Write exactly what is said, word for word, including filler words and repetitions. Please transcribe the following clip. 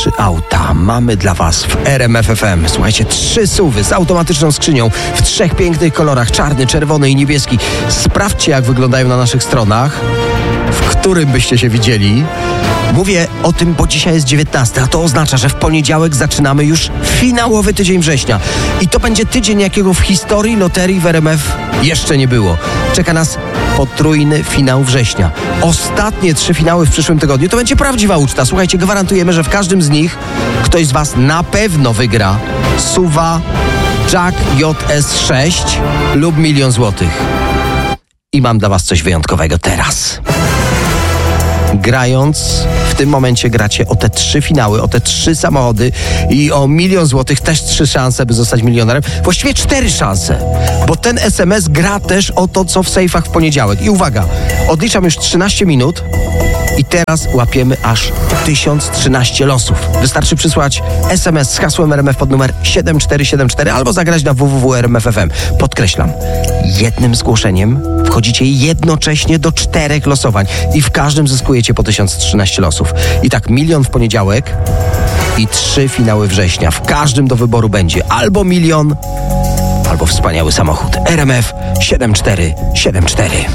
trzy auta mamy dla Was w R M F F M. Słuchajcie, trzy suwy z automatyczną skrzynią w trzech pięknych kolorach, czarny, czerwony i niebieski. Sprawdźcie, jak wyglądają na naszych stronach, w którym byście się widzieli. Mówię o tym, bo dzisiaj jest dziewiętnasty, a to oznacza, że w poniedziałek zaczynamy już finałowy tydzień września. I to będzie tydzień, jakiego w historii loterii w R M F jeszcze nie było. Czeka nas potrójny finał września. Ostatnie trzy finały w przyszłym tygodniu to będzie prawdziwa uczta. Słuchajcie, gwarantujemy, że w każdym z nich ktoś z Was na pewno wygra suwa Jack J S sześć lub milion złotych. I mam dla Was coś wyjątkowego teraz. Grając, w tym momencie gracie o te trzy finały, o te trzy samochody i o milion złotych, też trzy szanse, by zostać milionerem. Właściwie cztery szanse, bo ten S M S gra też o to, co w sejfach w poniedziałek. I uwaga, odliczam już trzynaście minut i teraz łapiemy aż tysiąc trzynaście losów. Wystarczy przysłać S M S z hasłem R M F pod numer siedem cztery siedem cztery albo zagrać na w w w kropka r m f f m. Podkreślam, jednym zgłoszeniem wchodzicie jednocześnie do czterech losowań i w każdym zyskujecie po tysiąc trzynaście losów. I tak milion w poniedziałek i trzy finały września. W każdym do wyboru będzie albo milion, albo wspaniały samochód. R M F siedem cztery siedem cztery.